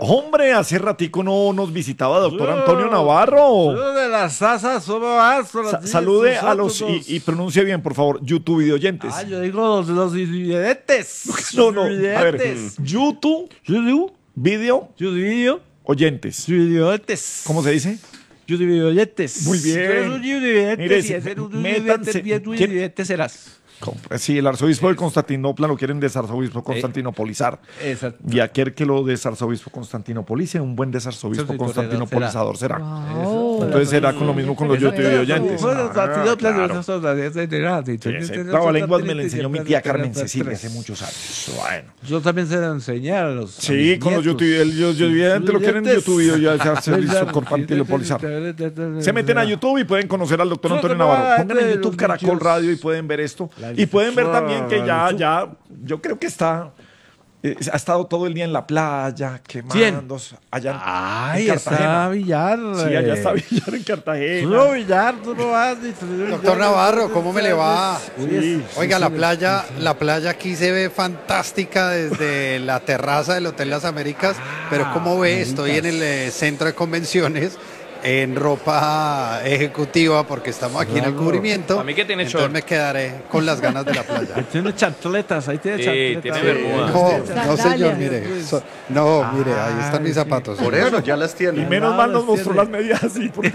Hombre, hace ratico no nos visitaba doctor Antonio Navarro. De las sasas, Salude a los y pronuncie bien, por favor, YouTube videoyentes. Yo digo los videoyentes. No, a ver, YouTube video oyentes. Videoyentes. ¿Cómo se dice? Videoyentes. Muy bien. Mire, métanse. Videoyentes serás. Sí, el arzobispo de Constantinopla lo quieren desarzobispo constantinopolizar. Exacto. Y aquel que lo desarzobispo constantinopolice, un buen desarzobispo constantinopolizador será. Wow. Entonces será con lo mismo con los YouTube oyentes. Lenguas me lo enseñó mi tía Carmen Cecilia hace muchos años. Bueno. Yo también se lo enseñé a los. Sí, con los YouTube oyentes lo quieren YouTube desarzobispo constantinopolizar. Se meten a YouTube y pueden conocer al doctor Antonio Navarro. Pongan en YouTube Caracol Radio y pueden ver esto. Y pueden ver también que yo creo que ha estado todo el día en la playa, quemándose. Allá en Cartagena. Está Villar. Sí, allá está Villar en Cartagena. No, Villar, tú no vas. Doctor Navarro, ¿cómo me le va? Sí, Oiga, la playa aquí se ve fantástica desde la terraza del Hotel Las Américas, pero ¿cómo ve? Estoy en el centro de convenciones en ropa ejecutiva porque estamos aquí en el cubrimiento. A mí que tiene entonces short. me quedaré con las ganas de la playa. Ahí tiene chantletas, ahí tiene chantletas. tiene bermudas. No, señor, mire. Mire, ahí están mis zapatos. Por eso ya las tiene. Y menos mal nos mostró las medidas así. Porque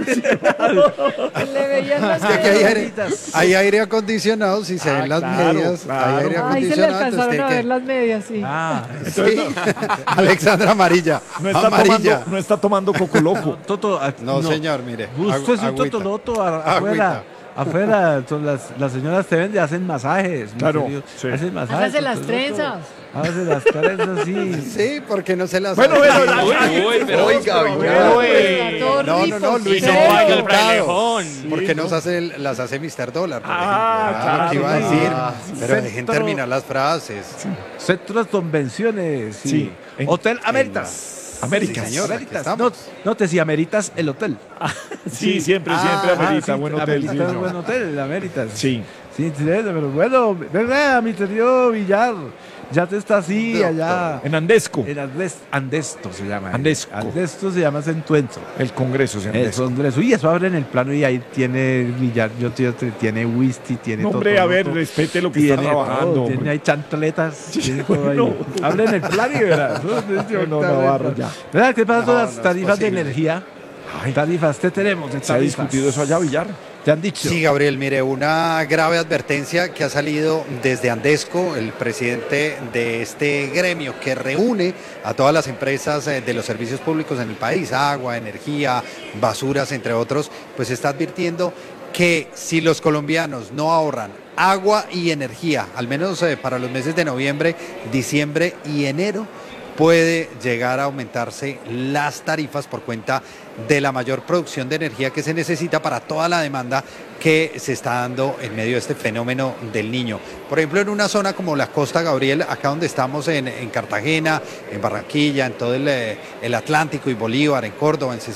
Le veían las Aquí medias. hay aire acondicionado, si se ven las claro, medias, claro. hay aire Ahí se le acondicionado. alcanzaron a ver entonces las medias, sí. Sí. Alexandra Amarilla. No está tomando coco loco. Toto, No, señor, mire. Usted es un agüita. totoloto afuera. Afuera, las señoras te ven, hacen masajes. Claro, serio, sí. hacen masajes. Hágase las totoloto. trenzas. Hágase las trenzas, sí. Sí, porque no se las Bueno, hace. Uy, pero Oiga, Está todo No, rico, Luis, feo. no paga el Hurtado. frailejón. Porque las hace Mr. Dólar, por Ah, ejemplo. Lo que iba a claro. decir. Pero dejen Centro- terminar las frases. Centros de convenciones. Sí. Sí. Hotel Améritas. Américas. Sí, señor. Aquí Améritas. estamos. No te decía Améritas el hotel. Sí, siempre amerita. Buen hotel. Améritas Sí, es señor. buen hotel, Améritas. Sí. Sí, pero bueno, ¿verdad, mi querido Villar? Ya te está así Doctor. allá. En Andesco. En Andesto se llama. Andesco. Andesto se llama ese encuentro. El Congreso. Sí, El Andesco. Congreso. Y eso abre en el plano y ahí tiene Villar, tiene whisky, tiene No, todo. hombre, a ver, respete lo que está trabajando. Tiene hombre. ahí chantletas, tiene todo ahí. no. Abre en el plano y verás. No, Navarro, ya. ¿Verdad? ¿Qué pasa con No, las no es tarifas de posible. energía? Tarifas, ¿qué tenemos de ¿Se ha tarifas? discutido eso allá, Villar? ¿Te han dicho? Sí, Gabriel, mire, una grave advertencia que ha salido desde Andesco, el presidente de este gremio que reúne a todas las empresas de los servicios públicos en el país, agua, energía, basuras, entre otros, pues está advirtiendo que si los colombianos no ahorran agua y energía, al menos para los meses de noviembre, diciembre y enero, puede llegar a aumentarse las tarifas por cuenta de la mayor producción de energía que se necesita para toda la demanda que se está dando en medio de este fenómeno del Niño. Por ejemplo, en una zona como la costa, Gabriel, acá donde estamos en Cartagena, en Barranquilla, en todo el Atlántico y Bolívar, en Córdoba, en